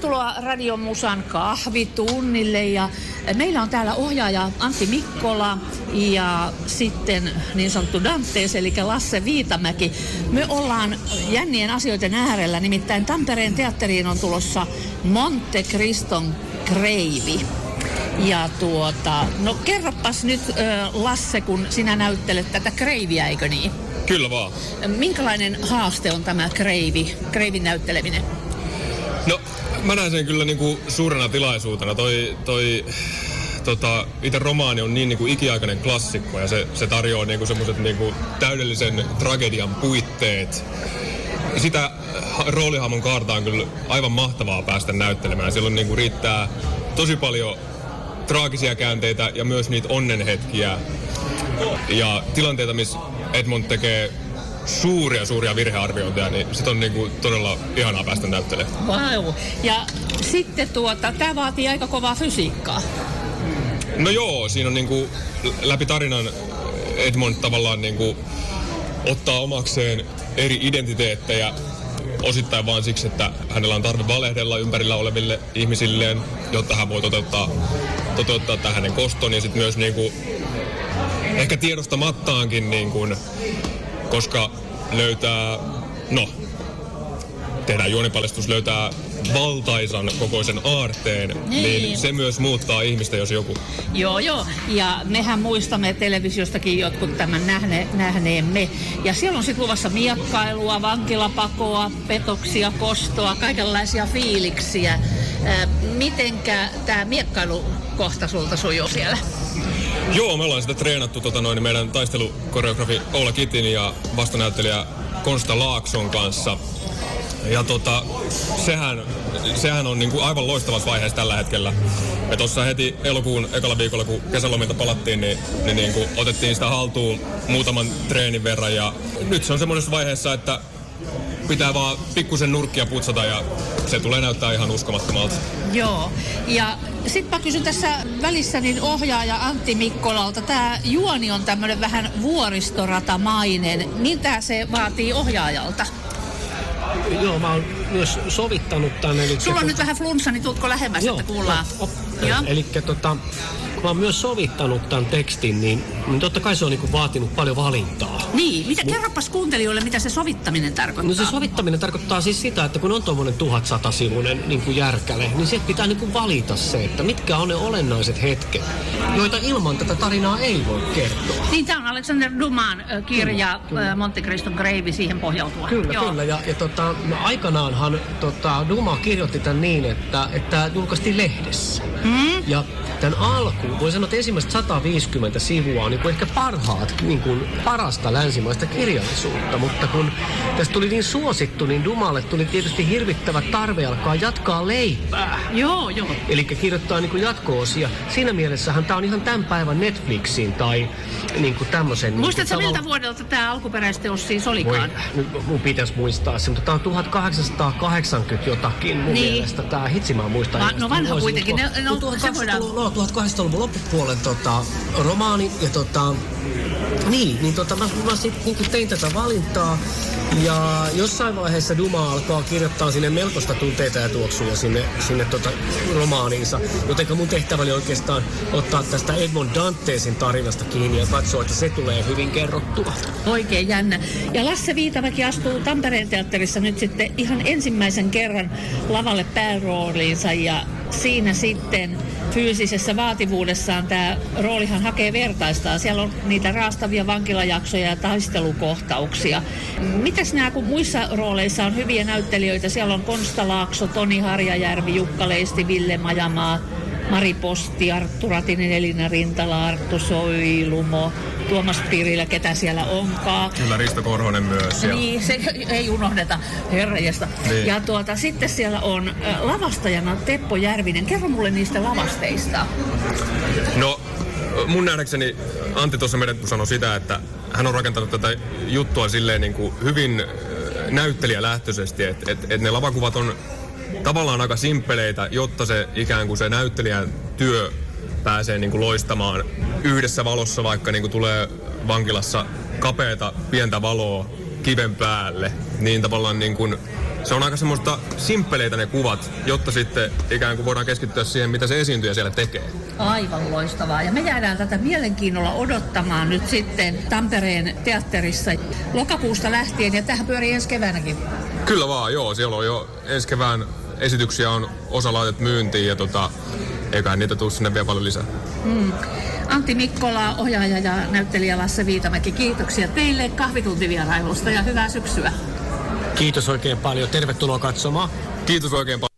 Tervetuloa Radio Musan kahvitunnille ja meillä on täällä ohjaaja Antti Mikkola ja sitten niin sanottu Dantes eli Lasse Viitamäki. Me ollaan jännien asioiden äärellä, nimittäin Tampereen teatteriin on tulossa Monte Criston kreivi. Ja no kerropas nyt Lasse, kun sinä näyttelet tätä kreiviä, eikö niin? Kyllä vaan. Minkälainen haaste on tämä kreivin näytteleminen? No, mä näen sen kyllä niinku suurena tilaisuutena. Itse romaani on niin niinku ikiaikainen klassikko ja se tarjoaa niinku semmoiset niinku täydellisen tragedian puitteet. Sitä roolihahmon kaarta on kyllä aivan mahtavaa päästä näyttelemään. Silloin niinku riittää tosi paljon traagisia käänteitä ja myös niitä onnenhetkiä ja tilanteita, missä Edmond tekee suuria virhearviointeja, niin sit on niinku todella ihanaa päästä näyttelemään. Wow. Ja sitten tää vaatii aika kovaa fysiikkaa. No joo, siinä on niinku läpi tarinan Edmond tavallaan niinku ottaa omakseen eri identiteettejä osittain vaan siksi, että hänellä on tarve valehdella ympärillä oleville ihmisilleen, jotta hän voi toteuttaa tämän hänen koston ja sitten myös niinku ehkä tiedostamattaankin niinku, koska tehdään juonipaljastus, löytää valtaisan kokoisen aarteen, niin se myös muuttaa ihmistä, jos joku. Joo, ja mehän muistamme televisiostakin jotkut tämän nähneemme. Ja siellä on sitten luvassa miekkailua, vankilapakoa, petoksia, kostoa, kaikenlaisia fiiliksiä. Mitenkä tämä miekkailukohta sulta sujuu siellä? Joo, me ollaan sitä treenattu meidän taistelukoreografi Oula Kitin ja vastanäyttelijä Konsta Laakson kanssa. Ja sehän on niinku aivan loistavassa vaiheessa tällä hetkellä. Me tuossa heti elokuun ekalla viikolla, kun kesälomilta palattiin, niin niinku otettiin sitä haltuun muutaman treenin verran. Ja nyt se on semmoisessa vaiheessa, että pitää vaan pikkusen nurkkia putsata ja se tulee näyttää ihan uskomattomalta. Joo, ja sit mä kysyn tässä välissä niin ohjaaja Antti Mikkolalta. Tää juoni on tämmönen vähän vuoristoratamainen. Mitä se vaatii ohjaajalta? Joo, mä oon myös sovittanut tän. Sulla on nyt vähän flunssa, niin tuutko lähemmäs, että kuullaan? Elikkä kun mä oon myös sovittanut tämän tekstin, niin totta kai se on niinku vaatinut paljon valintaa. Niin, kerropas kuuntelijoille, mitä se sovittaminen tarkoittaa? No se sovittaminen tarkoittaa siis sitä, että kun on tommonen 1100-sivuinen niinku järkäle, niin sieltä pitää niinku valita se, että mitkä on ne olennaiset hetket, joita ilman tätä tarinaa ei voi kertoa. Niin, tää on Alexander Dumas kirja, kyllä. Monte Criston kreivi, siihen pohjautua. Kyllä, ja aikanaanhan Dumas kirjoitti tän niin, että julkaistiin lehdessä. Ja tämän alkuun voi sanoa, että ensimmäiset 150 sivua on niin ehkä parasta länsimaista kirjallisuutta, mutta kun tästä tuli niin suosittu, niin Dumalle tuli tietysti hirvittävä tarve alkaa jatkaa leipää. Joo. Eli kirjoittaa niin jatko-osia. Siinä mielessähän tämä on ihan tämän päivän Netflixin tai niin tämmöisen. Muistatko miltä vuodelta tämä alkuperäisteos siis olikaan? Mun pitäisi muistaa se, mutta tämä on 1880 jotakin mun mielestä. Tämä hitsi mä muistan. No vanha kuitenkin. 1800-luvun loppupuolen romaani ja mä sitten tein tätä valintaa ja jossain vaiheessa Dumas alkaa kirjoittaa sinne melkoista tunteita ja tuoksuja sinne romaaniinsa, jotenka mun tehtävä oli oikeastaan ottaa tästä Edmond Dantesin tarinasta kiinni ja katsoa, että se tulee hyvin kerrottua. Oikein jännä. Ja Lasse Viitamäki astuu Tampereen teatterissa nyt sitten ihan ensimmäisen kerran lavalle päärooliinsa ja siinä sitten fyysisessä vaativuudessaan tämä roolihan hakee vertaistaan. Siellä on niitä raastavia vankilajaksoja ja taistelukohtauksia. Mitäs nämä, kun muissa rooleissa on hyviä näyttelijöitä? Siellä on Konsta Laakso, Toni Harjajärvi, Jukka Leisti, Ville Majamaa, Mari Posti, Arttu Ratinen, Elina Rintala, Arttu Soilumo, Tuomas Pirilä, ketä siellä onkaan. Kyllä, Risto Korhonen myös. Niin, se ei unohdeta, herranjesta. Niin. Ja sitten siellä on lavastajana Teppo Järvinen. Kerro mulle niistä lavasteista. No, mun nähdäkseni Antti tuossa meidän sanoi sitä, että hän on rakentanut tätä juttua silleen niin kuin hyvin näyttelijälähtöisesti, että ne lavakuvat on tavallaan aika simppeleitä, jotta se ikään kuin se näyttelijän työ pääsee niin kuin loistamaan yhdessä valossa, vaikka niin kuin tulee vankilassa kapeata pientä valoa kiven päälle, niin tavallaan niin kuin se on aika semmoista simppeleitä ne kuvat, jotta sitten ikään kuin voidaan keskittyä siihen, mitä se esiintyjä siellä tekee. Aivan loistavaa. Ja me jäädään tätä mielenkiinnolla odottamaan nyt sitten Tampereen teatterissa lokakuusta lähtien, ja tähän pyörii ensi keväänäkin. Kyllä vaan, joo. Siellä on jo ensi kevään esityksiä on osa laitettu myyntiin, ja eiköhän niitä tule sinne vielä paljon lisää. Antti Mikkola, ohjaaja ja näyttelijä Lasse Viitamäki, kiitoksia teille kahvituntivierailusta ja hyvää syksyä. Kiitos oikein paljon. Tervetuloa katsomaan. Kiitos oikein paljon.